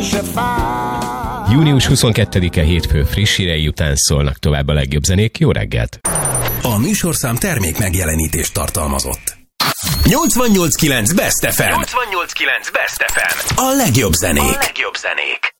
Június 22-e hétfő friss hírei után szólnak tovább a legjobb zenék. Jó reggelt! A műsorszám termék megjelenítést tartalmazott. 88.9 Best FM. 88.9 Best FM. A legjobb zenék.